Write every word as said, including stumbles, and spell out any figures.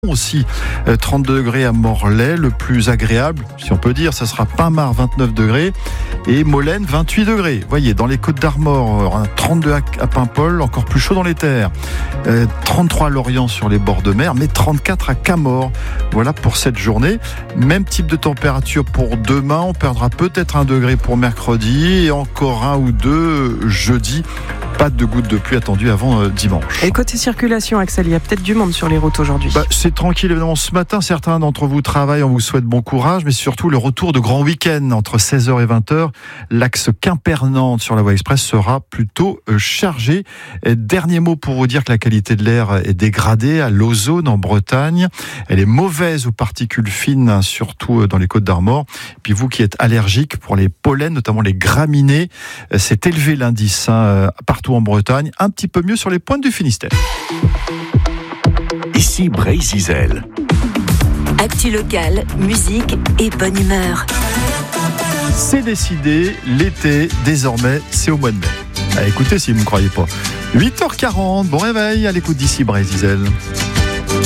Aussi trente-deux degrés à Morlaix, le plus agréable, si on peut dire, ça sera Pin-Mar vingt-neuf degrés et Molène vingt-huit degrés. Vous voyez, dans les Côtes d'Armor, trente-deux à Paimpol, encore plus chaud dans les terres. Euh, trente-trois à Lorient sur les bords de mer, mais trente-quatre à Camors. Voilà pour cette journée. Même type de température pour demain. On perdra peut-être un degré pour mercredi et encore un ou deux jeudi. Pas de gouttes de pluie attendues avant euh, dimanche. Et côté circulation, Axel, il y a peut-être du monde sur les routes aujourd'hui. Bah, c'est tranquille évidemment ce matin. Certains d'entre vous travaillent, on vous souhaite bon courage, mais surtout le retour de grand week-end entre seize heures et vingt heures. L'axe Quimper-Nantes sur la voie express sera plutôt euh, chargé. Et dernier mot pour vous dire que la qualité de l'air est dégradée à l'ozone en Bretagne. Elle est mauvaise aux particules fines, hein, surtout dans les Côtes d'Armor. Puis vous qui êtes allergique pour les pollens, notamment les graminées, c'est élevé l'indice hein, partout en Bretagne, un petit peu mieux sur les pointes du Finistère. Ici Bray-Zizel. Actu locale, musique et bonne humeur. C'est décidé, l'été, désormais, c'est au mois de mai. Ah, écoutez si vous ne me croyez pas. huit heures quarante, bon réveil à l'écoute d'ici Bray-Zizel.